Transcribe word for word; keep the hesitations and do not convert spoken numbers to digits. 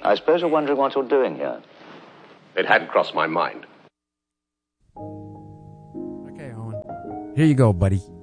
I suppose you're wondering what you're doing here. It hadn't crossed my mind. Okay, Owen. Here you go, buddy.